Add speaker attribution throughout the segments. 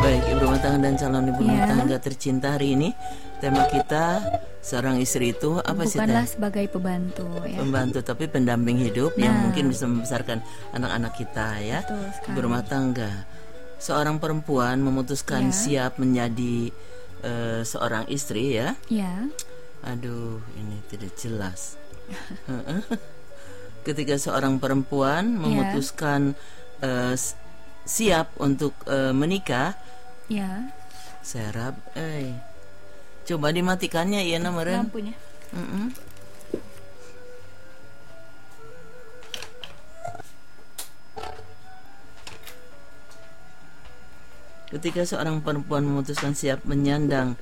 Speaker 1: Baik, ibu rumah tangga dan calon ibu rumah
Speaker 2: Ya.
Speaker 1: tangga tercinta, hari ini tema kita seorang istri itu apa sih?
Speaker 2: Bukanlah
Speaker 1: Teh?
Speaker 2: sebagai pembantu ya.
Speaker 1: Pembantu, tapi pendamping hidup yang
Speaker 2: Nah.
Speaker 1: mungkin bisa membesarkan anak-anak kita ya.
Speaker 2: Betul sekali.
Speaker 1: Ibu rumah tangga. Seorang perempuan memutuskan
Speaker 2: Ya.
Speaker 1: siap menjadi seorang istri ya.
Speaker 2: Ya.
Speaker 1: Aduh, ini tidak jelas. Ketika seorang perempuan memutuskan siap untuk menikah,
Speaker 2: Ya.
Speaker 1: serap, coba dimatikannya ya namanya.
Speaker 2: Lampunya.
Speaker 1: Ketika seorang perempuan memutuskan siap menyandang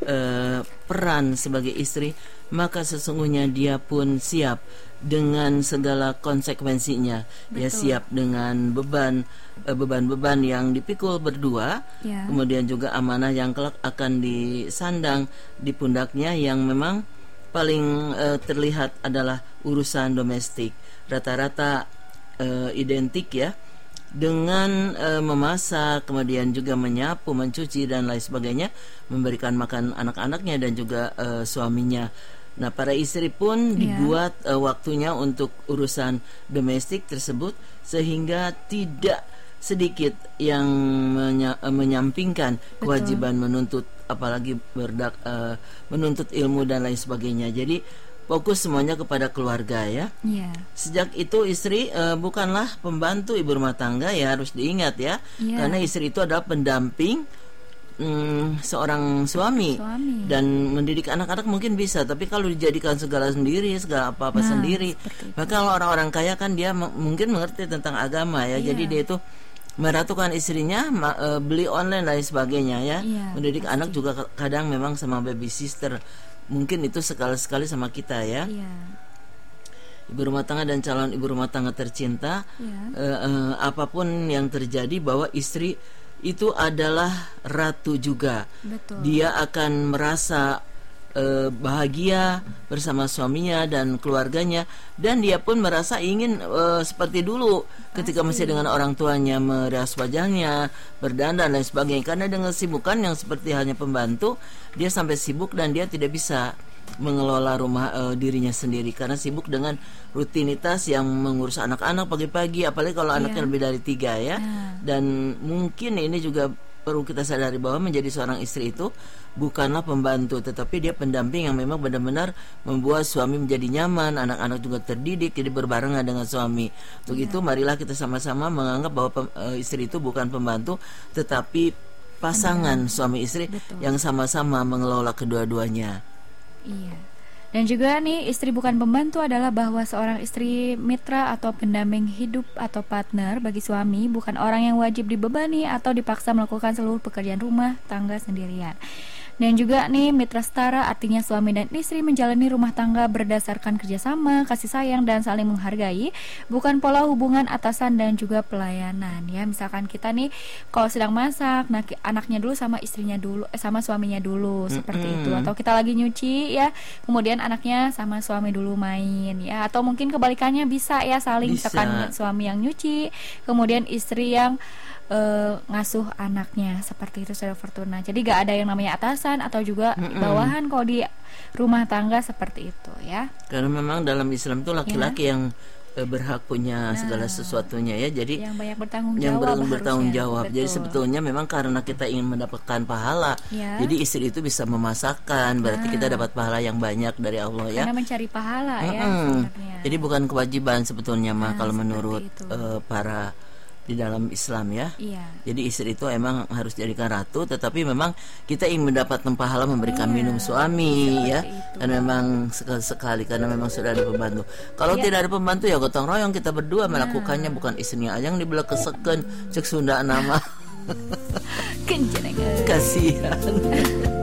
Speaker 1: peran sebagai istri, maka sesungguhnya dia pun siap dengan segala konsekuensinya. Dia siap dengan beban-beban yang dipikul berdua,
Speaker 2: Ya.
Speaker 1: kemudian juga amanah yang kelak akan disandang di pundaknya, yang memang paling terlihat adalah urusan domestik. Rata-rata identik ya dengan memasak, kemudian juga menyapu, mencuci dan lain sebagainya, memberikan makan anak-anaknya dan juga suaminya. Nah, para istri pun dibuat waktunya untuk urusan domestik tersebut, sehingga tidak sedikit yang menyampingkan kewajiban menuntut, apalagi menuntut ilmu dan lain sebagainya. Jadi fokus semuanya kepada keluarga ya.
Speaker 2: Ya.
Speaker 1: Sejak itu istri bukanlah pembantu ibu rumah tangga ya, harus diingat ya.
Speaker 2: Iya.
Speaker 1: Karena istri itu adalah pendamping seorang suami. Dan mendidik anak-anak mungkin bisa, tapi kalau dijadikan segala sendiri, segala apa-apa sendiri, maka kalau orang-orang kaya kan dia mungkin mengerti tentang agama ya. Jadi dia itu meratukan istrinya, beli online dan lain sebagainya ya. Mendidik anak juga kadang memang sama baby sister. Mungkin itu sekali-sekali sama kita ya. Ibu rumah tangga dan calon ibu rumah tangga tercinta, apapun yang terjadi, bahwa istri itu adalah ratu juga.
Speaker 2: Betul.
Speaker 1: Dia akan merasa bahagia bersama suaminya dan keluarganya, dan dia pun merasa ingin seperti dulu ketika masih dengan orang tuanya, merias wajahnya, berdandan dan lain sebagainya. Karena dengan sibukan yang seperti hanya pembantu, dia sampai sibuk dan dia tidak bisa mengelola rumah dirinya sendiri, karena sibuk dengan rutinitas yang mengurus anak-anak pagi-pagi, apalagi kalau anaknya lebih dari 3 ya. Dan mungkin ini juga perlu kita sadari bahwa menjadi seorang istri itu bukanlah pembantu, tetapi dia pendamping yang memang benar-benar membuat suami menjadi nyaman, anak-anak juga terdidik, jadi berbarengan dengan suami. Untuk itu marilah kita sama-sama menganggap bahwa istri itu bukan pembantu, tetapi pasangan suami istri yang sama-sama mengelola kedua-duanya.
Speaker 2: Iya. Dan juga nih, istri bukan pembantu adalah bahwa seorang istri mitra atau pendamping hidup atau partner bagi suami, bukan orang yang wajib dibebani atau dipaksa melakukan seluruh pekerjaan rumah tangga sendirian. Dan juga nih, mitra setara artinya suami dan istri menjalani rumah tangga berdasarkan kerjasama, kasih sayang dan saling menghargai, bukan pola hubungan atasan dan juga pelayanan ya. Misalkan kita nih kalau sedang masak, nah anaknya dulu sama istrinya dulu, sama suaminya dulu, seperti itu. Atau kita lagi nyuci ya, kemudian anaknya sama suami dulu main ya. Atau mungkin kebalikannya bisa ya, saling, misalkan suami yang nyuci, kemudian istri yang ngasuh anaknya, seperti itu Saudara Fortuna. Jadi gak ada yang namanya atasan atau juga bawahan kalau di rumah tangga, seperti itu ya.
Speaker 1: Karena memang dalam Islam itu laki-laki yang berhak punya segala sesuatunya ya. Jadi
Speaker 2: yang banyak bertanggung
Speaker 1: yang
Speaker 2: jawab,
Speaker 1: bertanggung jawab.
Speaker 2: Betul.
Speaker 1: Jadi sebetulnya memang karena kita ingin mendapatkan pahala, jadi istri itu bisa memasakkan, berarti kita dapat pahala yang banyak dari Allah ya.
Speaker 2: Karena mencari pahala ya sebenarnya.
Speaker 1: Jadi bukan kewajiban sebetulnya mah kalau menurut para di dalam Islam ya. Jadi istri itu emang harus jadikan ratu, tetapi memang kita ingin mendapatkan pahala memberikan minum suami ya. Dan memang sekali karena memang sudah ada pembantu. Kalau tidak ada pembantu ya gotong royong kita berdua melakukannya, bukan istrinya aja yang dibelah keseken cek Sunda nama.
Speaker 2: Kenjenengan.
Speaker 1: Kasihan.